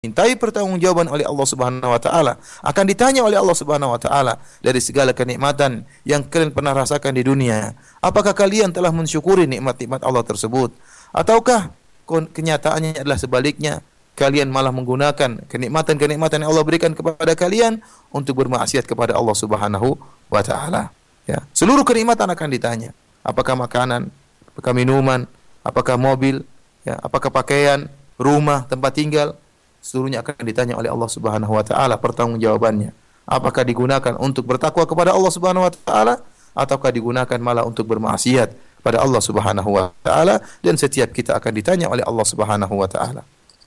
mintai pertanggungjawaban oleh Allah Subhanahu wa taala, akan ditanya oleh Allah Subhanahu wa taala dari segala kenikmatan yang kalian pernah rasakan di dunia. Apakah kalian telah mensyukuri nikmat-nikmat Allah tersebut? Ataukah kenyataannya adalah sebaliknya? Kalian malah menggunakan kenikmatan-kenikmatan yang Allah berikan kepada kalian untuk bermaksiat kepada Allah Subhanahu wa taala. Ya, seluruh kenikmatan akan ditanya. Apakah makanan, apakah minuman, apakah mobil, ya, apakah pakaian, rumah, tempat tinggal, seluruhnya akan ditanya oleh Allah Subhanahu wa taala pertanggungjawabannya. Apakah digunakan untuk bertakwa kepada Allah Subhanahu wa taala ataukah digunakan malah untuk bermaksiat kepada Allah Subhanahu wa taala, dan setiap kita akan ditanya oleh Allah Subhanahu wa taala.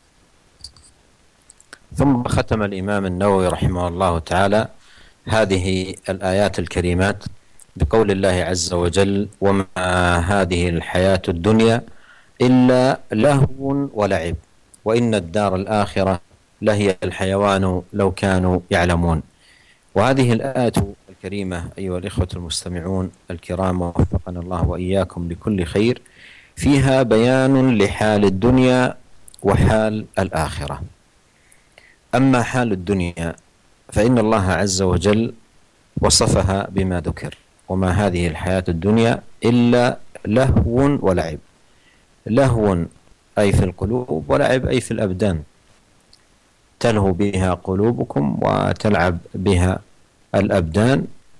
ثم ختم الإمام النووي رحمه الله تعالى هذه الآيات الكريمات بقول الله عز وجل: وما هذه الحياة الدنيا إلا لهو ولعب وإن الدار الآخرة لهي الحيوان لو كانوا يعلمون. وهذه الآية الكريمة أيها الإخوة المستمعون الكرام وفقنا الله وإياكم لكل خير فيها بيان لحال الدنيا وحال الآخرة. أما حال الدنيا فإن الله عز وجل وصفها بما ذكر: وما هذه الحياة الدنيا إلا لهو ولعب. لهو أي في القلوب، ولعب أي في الأبدان، تلهو بها قلوبكم وتلعب بها الأبدان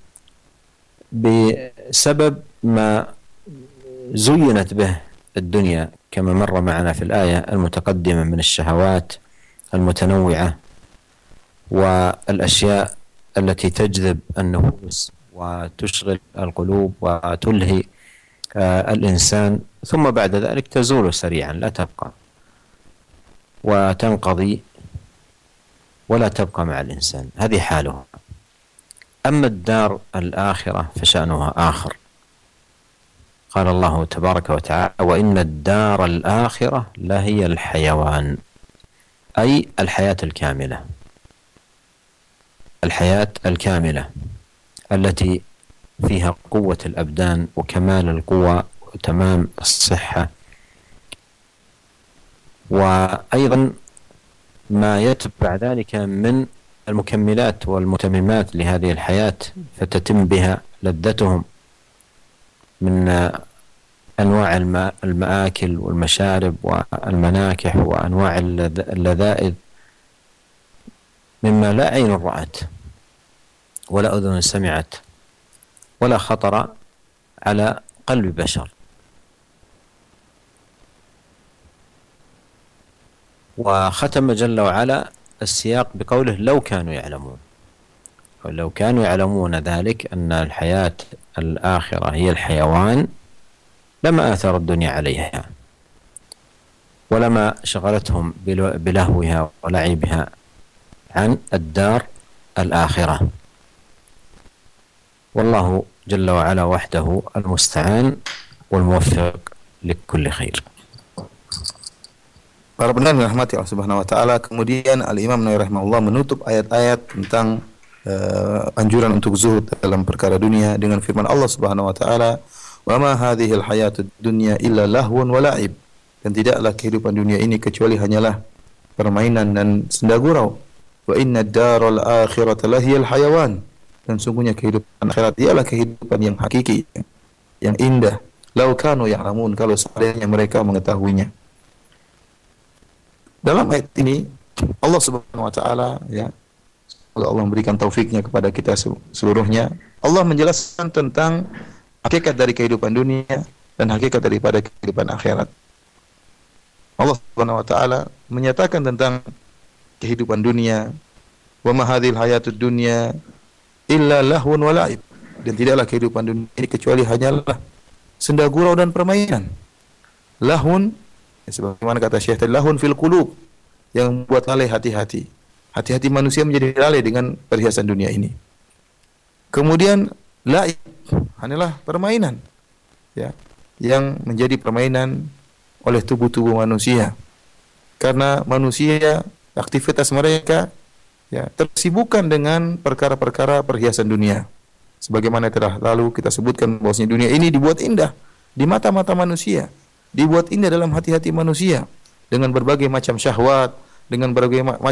بسبب ما زينت به الدنيا كما مر معنا في الآية المتقدمة من الشهوات المتنوعة والأشياء التي تجذب النفوس وتشغل القلوب وتلهي الإنسان، ثم بعد ذلك تزول سريعا، لا تبقى وتنقضي ولا تبقى مع الإنسان. هذه حالها. أما الدار الآخرة فشأنها آخر. قال الله تبارك وتعالى: وإن الدار الآخرة لهي الحيوان، أي الحياة الكاملة، الحياة الكاملة التي فيها قوة الأبدان وكمال القوة وتمام الصحة، وأيضا ما يتبع ذلك من المكملات والمتممات لهذه الحياة فتتم بها لذتهم من أنواع المآكل والمشارب والمناكح وأنواع اللذائذ مما لا عين رأت ولا أذن سمعت ولا خطر على قلب بشر. وختم جل وعلا السياق بقوله: لو كانوا يعلمون. ولو كانوا يعلمون ذلك أن الحياة الآخرة هي الحيوان لما آثر الدنيا عليها ولما شغلتهم بلهوها ولعبها عن الدار الآخرة. والله جل وعلا وحده المستعان والموفق لكل خير. Para pendengar yang dirahmati Allah Subhanahu wa taala, kemudian Al-Imam Nawawi rahimahullah menutup ayat-ayat tentang anjuran untuk zuhud dalam perkara dunia dengan firman Allah Subhanahu wa taala: "Wa ma hadhil hayatud dunya illa lahwun wa la'ib." Dan tidaklah kehidupan dunia ini kecuali hanyalah permainan dan senda gurau. Wa inna ad-daral akhirata lahiyal hayawan. Dan sungguhnya kehidupan akhirat ialah kehidupan yang hakiki, yang indah. Lau kanu ya'lamun, kalau seandainya mereka mengetahuinya. Dalam ayat ini Allah Subhanahu wa taala, ya, semoga Allah memberikan taufiknya kepada kita seluruhnya, Allah menjelaskan tentang hakikat dari kehidupan dunia dan hakikat daripada kehidupan akhirat. Allah Subhanahu wa taala menyatakan tentang kehidupan dunia, wa ma hadhil hayatud dunya illa lahwun wa la'ib. Dan tidaklah kehidupan dunia ini kecuali hanyalah senda gurau dan permainan. Lahun, sebagaimana kata Syekh tadi, lahun fil qulub, yang membuat lalai hati-hati. Hati-hati manusia menjadi lalai dengan perhiasan dunia ini. Kemudian la'ib, hanyalah permainan, ya, yang menjadi permainan oleh tubuh-tubuh manusia. Karena manusia, aktivitas mereka, ya, tersibukkan dengan perkara-perkara perhiasan dunia. Sebagaimana telah lalu kita sebutkan bahwasanya dunia ini dibuat indah di mata-mata manusia, dibuat indah dalam hati-hati manusia dengan berbagai macam syahwat, dengan berbagai